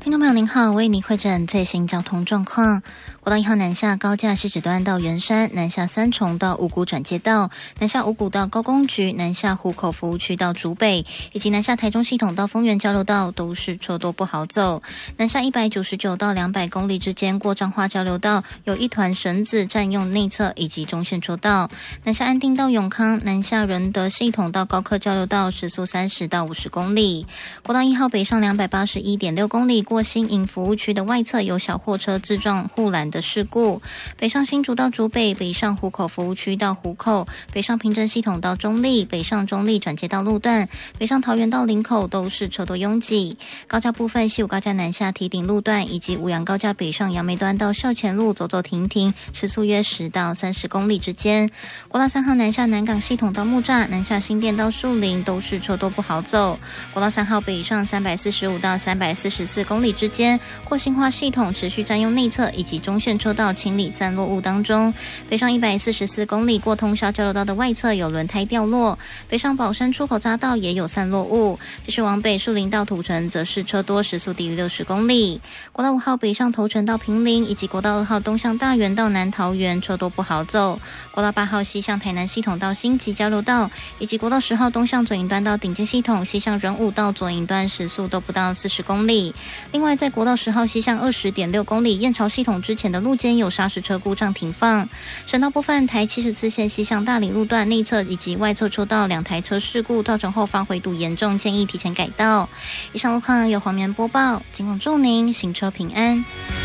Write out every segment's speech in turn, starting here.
听众朋友您好，为您汇诊最新交通状况。国道1号南下高架西子端到圆山，南下三重到五股转接道，南下五股到高工局，南下湖口服务区到竹北，以及南下台中系统到丰原交流道都是车多不好走。南下199到200公里之间过彰化交流道有一团绳子占用内侧以及中线车道。南下安定到永康，南下仁德系统到高科交流道时速30到50公里。国道1号北上281.6公里过新营服务区的外侧有小货车自撞护栏的事故，北上新竹到竹北，北上湖口服务区到湖口，北上平镇系统到中立，北上中立转接道路段，北上桃园到林口都是车多拥挤。高架部分，西武高架南下堤顶路段以及五杨高架北上杨梅端到校前路走走停停，时速约10到30公里之间。国道3号南下南港系统到木栅，南下新店到树林都是车多不好走。国道3号北上345到344公里之间，过新化系统持续占用内侧以及中线车道清理散落物当中。北上144公里过通霄交流道的外侧有轮胎掉落，北上宝山出口匝道也有散落物。继续往北树林到土城则是车多，时速低于60公里。国道5号北上头城到坪林，以及国道2号东向大园到南桃园车多不好走。国道8号西向台南系统到新集交流道，以及国道10号东向左营端到顶尖系统，西向仁武到左营端时速都不到40公里。另外在国道10号西向20.6公里燕巢系统之前的路肩有砂石车故障停放。省道部分，台74线西向大理路段内侧以及外侧车道2台车事故造成后方回堵严重，建议提前改道。以上路况由黄棉播报，仅供祝您行车平安。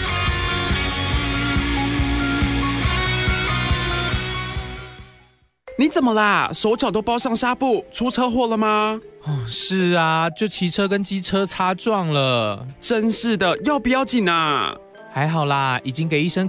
你怎么啦？手脚都包上纱布，出车祸了吗？ 是啊，就骑车跟机车擦撞了。 真是的，要不要紧啊？ 还好啦，已经给医生